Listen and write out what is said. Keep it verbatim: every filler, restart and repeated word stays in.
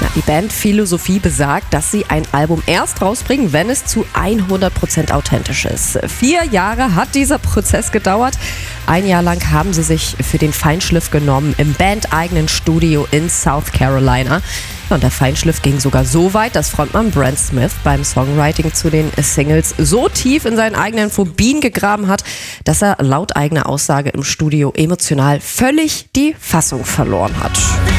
Die Bandphilosophie besagt, dass sie ein Album erst rausbringen, wenn es zu hundert Prozent authentisch ist. Vier Jahre hat dieser Prozess gedauert. Ein Jahr lang haben sie sich für den Feinschliff genommen im bandeigenen Studio in South Carolina. Und der Feinschliff ging sogar so weit, dass Frontmann Brent Smith beim Songwriting zu den Singles so tief in seinen eigenen Phobien gegraben hat, dass er laut eigener Aussage im Studio emotional völlig die Fassung verloren hat.